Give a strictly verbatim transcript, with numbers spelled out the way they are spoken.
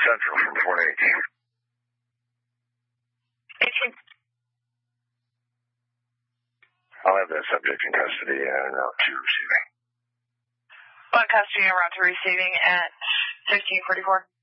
Central from Fort H. eighteen. I'll have that subject in custody and route to receiving. One custody and route to receiving at fifteen forty-four.